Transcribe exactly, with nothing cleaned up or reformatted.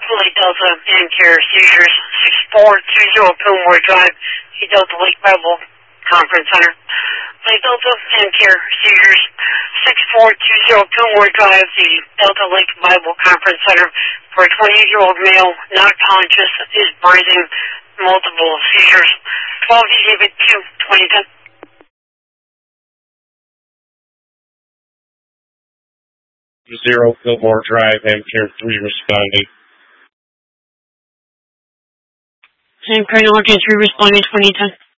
Lake Delta and Care seizures, six four two zero Pillmore Drive, the Delta Lake Bible Conference Center. Lake Delta and Care seizures, six four two zero Pillmore Drive, the Delta Lake Bible Conference Center, for a twenty-eight-year-old male, not conscious, is breathing, multiple seizures. twelve David two, twenty ten. Zero Fillmore Drive, and Care three responding. And Colonel Orchard three responding twenty ten.